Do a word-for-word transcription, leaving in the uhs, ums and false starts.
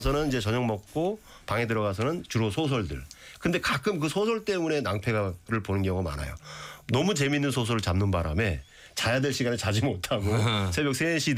저는 이제 저녁 먹고 방에 들어가서는 주로 소설들. 근데 가끔 그 소설 때문에 낭패를 보는 경우가 많아요. 너무 재밌는 소설을 잡는 바람에 자야 될 시간에 자지 못하고 새벽 세 시